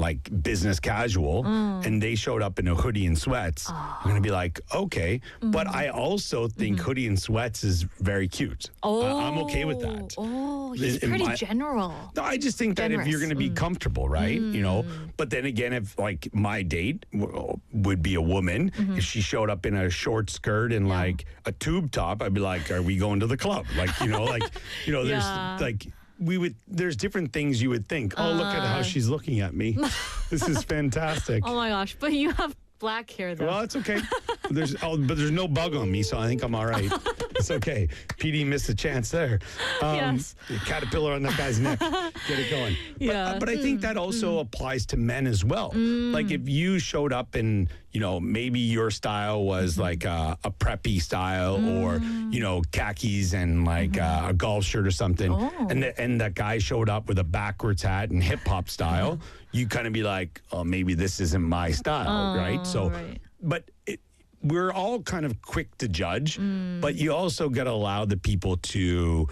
like business casual and they showed up in a hoodie and sweats, I'm going to be like, okay. But I also think hoodie and sweats is very cute. I'm okay with that. Oh, he's pretty general. No, I just think that if you're going to be comfortable, right? You know, but then again, if like my date would be a woman, if she showed up in a short skirt and like a tube top, I'd be like, are we going to the club? Like, there's like, there's different things you would think. Oh, look at how she's looking at me. This is fantastic. Oh my gosh, but you have black hair though. Well, it's okay. But there's no bug on me, so I think I'm all right. It's okay. PD missed a chance there. Yes. Caterpillar on that guy's neck. Get it going. Yeah. But I think that also applies to men as well. Like if you showed up and, maybe your style was like a preppy style or, khakis and like a golf shirt or something. And that guy showed up with a backwards hat and hip hop style. You kind of be like, oh, maybe this isn't my style, right? So, but we're all kind of quick to judge, but you also got to allow the people to,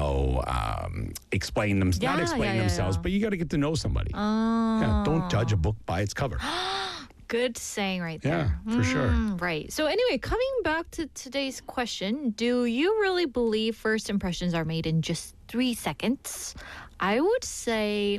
explain them, not explain themselves, but you got to get to know somebody. Don't judge a book by its cover. Good saying right there. Yeah, for sure. Right. So anyway, coming back to today's question, do you really believe first impressions are made in just 3 seconds? I would say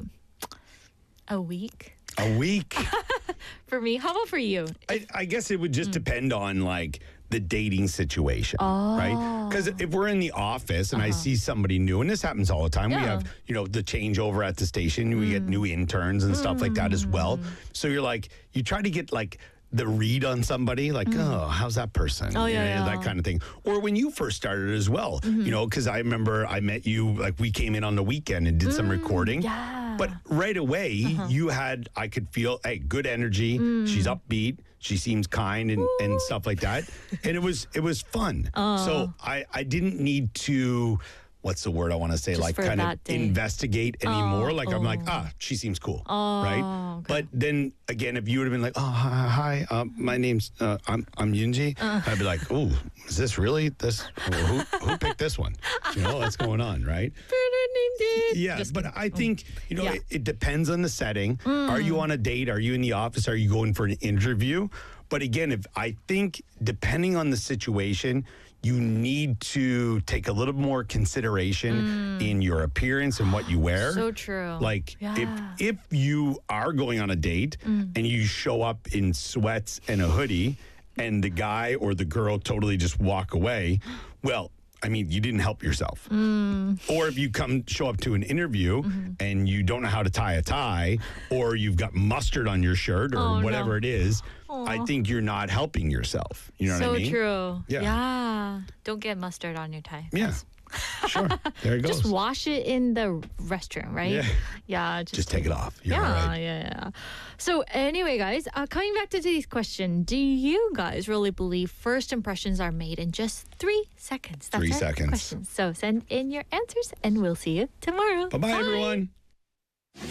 a week. A week? For me. How about for you? I guess it would just depend on like the dating situation, right? Because if we're in the office and I see somebody new, and this happens all the time, we have, the changeover at the station, we get new interns and stuff like that as well. So you're like, you try to get like the read on somebody, like, oh, how's that person? That kind of thing. Or when you first started as well, because I remember I met you, like we came in on the weekend and did some recording. But right away, I could feel, hey, good energy. She's upbeat. She seems kind and stuff like that. And it was fun. So I didn't need to, what's the word I want to say? Just like kind of investigate anymore. Like I'm like, she seems cool. Right. Okay. But then again, if you would have been like, oh, hi, my name's, I'm Yunji. I'd be like, oh, is this really this? Who picked this one? What's going on, right? Yeah, but I think, it depends on the setting. Are you on a date? Are you in the office? Are you going for an interview? But again, I think depending on the situation, you need to take a little more consideration in your appearance and what you wear. So true. Like if you are going on a date and you show up in sweats and a hoodie and the guy or the girl totally just walk away, well, I mean, you didn't help yourself. Or if you show up to an interview and you don't know how to tie a tie, or you've got mustard on your shirt or whatever it is, I think you're not helping yourself. You know what I mean? So true. Yeah. Don't get mustard on your tie. Yeah. Sure. There it goes. Just wash it in the restroom, right? Yeah. Just take it off. You're all right. Yeah. So anyway, guys, coming back to today's question, do you guys really believe first impressions are made in just 3 seconds? That's 3 our seconds. question. So send in your answers and we'll see you tomorrow. Bye-bye, everyone.